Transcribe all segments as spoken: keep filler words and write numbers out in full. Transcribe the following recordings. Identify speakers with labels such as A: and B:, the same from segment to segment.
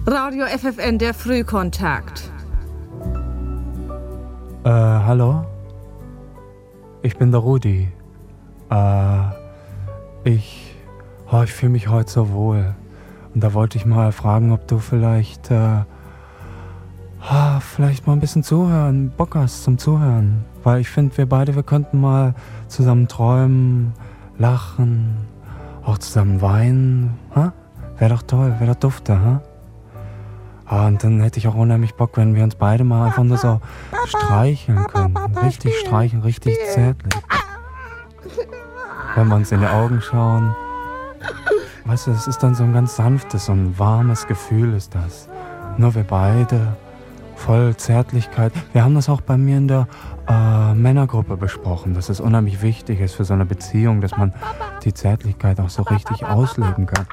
A: Radio F F N, der Frühkontakt.
B: Äh, hallo? Ich bin der Rudi. Äh, ich, oh, ich fühle mich heute so wohl. Und da wollte ich mal fragen, ob du vielleicht, äh, ah, vielleicht mal ein bisschen zuhören, Bock hast zum Zuhören. Weil ich finde, wir beide, wir könnten mal zusammen träumen, lachen, auch zusammen weinen. Ha? Wäre doch toll, wäre doch dufte, ha? Ah, und dann hätte ich auch unheimlich Bock, wenn wir uns beide mal einfach nur so streicheln können. Richtig streicheln, richtig zärtlich. Wenn wir uns in die Augen schauen. Weißt du, es ist dann so ein ganz sanftes, so ein warmes Gefühl ist das. Nur wir beide, voll Zärtlichkeit. Wir haben das auch bei mir in der äh, Männergruppe besprochen, dass es unheimlich wichtig ist für so eine Beziehung, dass man die Zärtlichkeit auch so richtig ausleben kann.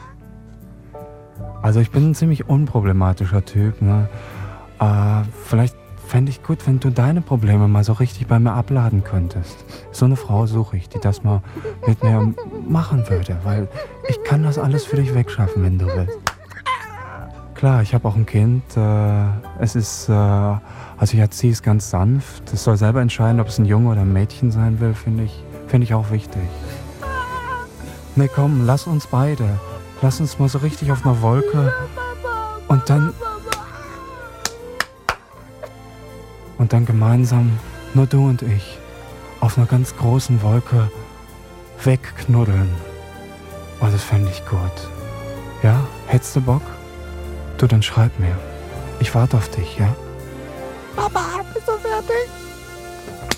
B: Also ich bin ein ziemlich unproblematischer Typ, ne? Äh, vielleicht fände ich gut, wenn du deine Probleme mal so richtig bei mir abladen könntest. So eine Frau suche ich, die das mal mit mir machen würde, weil ich kann das alles für dich wegschaffen, wenn du willst. Klar, ich habe auch ein Kind. Äh, es ist, äh, also ich erziehe es ganz sanft. Es soll selber entscheiden, ob es ein Junge oder ein Mädchen sein will, finde ich, finde ich auch wichtig. Ne, komm, lass uns beide. Lass uns mal so richtig auf einer Wolke und dann und dann gemeinsam, nur du und ich, auf einer ganz großen Wolke wegknuddeln. Oh, das fände ich gut. Ja, hättest du Bock? Du, dann schreib mir. Ich warte auf dich, ja?
C: Papa, bist du fertig?